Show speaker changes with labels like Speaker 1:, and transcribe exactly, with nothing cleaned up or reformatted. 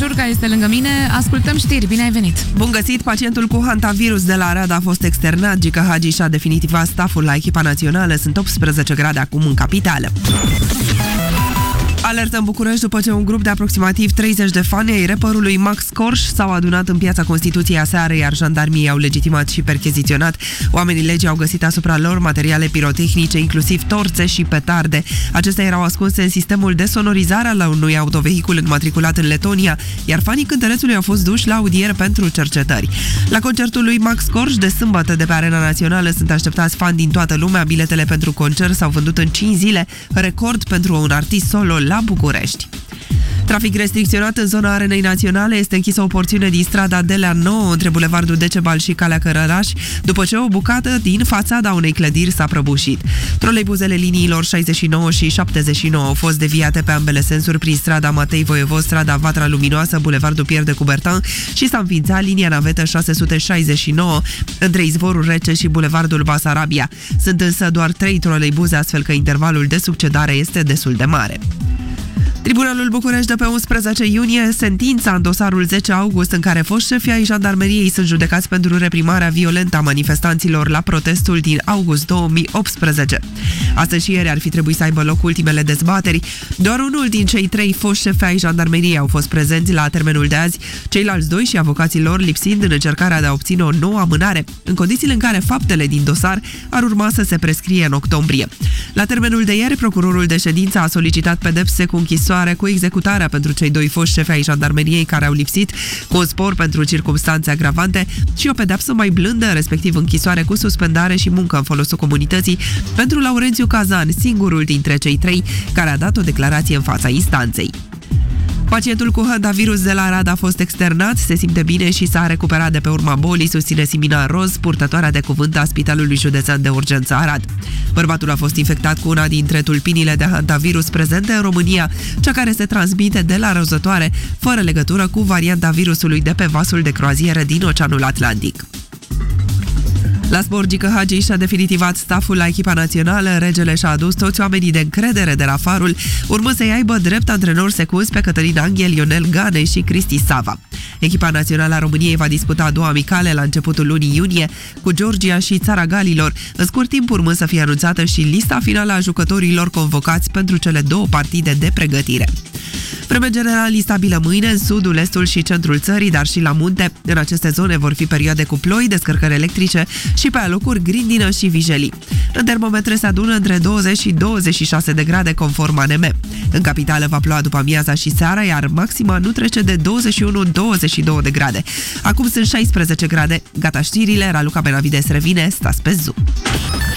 Speaker 1: Ciurca este lângă mine. Ascultăm știri. Bine ai venit!
Speaker 2: Bun găsit! Pacientul cu hantavirus de la Arad a fost externat. Gică Hagi și-a definitivat staful la echipa națională. Sunt optsprezece grade acum în capitală. Alertă în București după ce un grup de aproximativ treizeci de fani ai rapperului Max Corș s-au adunat în Piața Constituției aseară, iar jandarmii au legitimat și percheziționat. Oamenii legii au găsit asupra lor materiale pirotehnice, inclusiv torțe și petarde. Acestea erau ascunse în sistemul de sonorizare al unui autovehicul înmatriculat în Letonia, iar fanii cântărețului au fost duși la audiere pentru cercetări. La concertul lui Max Corș de sâmbătă de pe Arena Națională sunt așteptați fani din toată lumea. Biletele pentru concert s-au vândut în cinci zile, record pentru un artist solo la București. Trafic restricționat în zona Arenei Naționale. Este închisă o porțiune din strada Delea nouă între Bulevardul Decebal și Calea Cărăraș, după ce o bucată din fațada unei clădiri s-a prăbușit. Troleibuzele liniilor șaizeci și nouă și șaptezeci și nouă au fost deviate pe ambele sensuri prin strada Matei Voievod, strada Vatra Luminoasă, Bulevardul Pierre de Coubertin și s-a înființat linia navetă șase sute șaizeci și nouă între Izvorul Rece și Bulevardul Basarabia. Sunt însă doar trei troleibuze, astfel că intervalul de succedare este destul de mare. Tribunalul București de pe unsprezece iunie sentința în dosarul zece august, în care foști șefii ai jandarmeriei sunt judecați pentru reprimarea violentă a manifestanților la protestul din august două mii optsprezece. Astăzi și ieri ar fi trebuit să aibă loc ultimele dezbateri. Doar unul din cei trei foști șefi ai jandarmeriei au fost prezenți la termenul de azi, ceilalți doi și avocații lor lipsind în încercarea de a obține o nouă amânare, în condițiile în care faptele din dosar ar urma să se prescrie în octombrie. La termenul de ieri, procurorul de ședință a solicitat pedepse cu închisoare cu executarea pentru cei doi foști șefi ai jandarmeriei care au lipsit, cu un spor pentru circumstanțe agravante și o pedeapsă mai blândă, respectiv închisoare cu suspendare și muncă în folosul comunității, pentru Laurențiu Cazan, singurul dintre cei trei care a dat o declarație în fața instanței. Pacientul cu hantavirus de la Arad a fost externat, se simte bine și s-a recuperat de pe urma bolii, susține Simina Roz, purtătoarea de cuvânt a Spitalului Județean de Urgență Arad. Bărbatul a fost infectat cu una dintre tulpinile de hantavirus prezente în România, cea care se transmite de la rozătoare, fără legătură cu varianta virusului de pe vasul de croazieră din Oceanul Atlantic. La sport, Gică Hagi și-a definitivat staful la echipa națională. Regele și-a adus toți oamenii de încredere de la Farul, urmând să-i aibă drept antrenori secunzi pe Cătălin Anghel, Ionel Gane și Cristi Sava. Echipa națională a României va disputa a doua amicale la începutul lunii iunie cu Georgia și Țara Galilor, în scurt timp urmând să fie anunțată și lista finală a jucătorilor convocați pentru cele două partide de pregătire. Vreme general instabilă mâine în sudul, estul și centrul țării, dar și la munte. În aceste zone vor fi perioade cu ploi, descărcări electrice și pe alocuri grindină și vijelii. În termometre se adună între douăzeci și douăzeci și șase de grade conform A N M. În capitală va ploua după amiaza și seara, iar maxima nu trece de douăzeci și unu douăzeci și două de grade. Acum sunt șaisprezece grade. Gata știrile, Raluca Benavides revine, stați pe Zoom.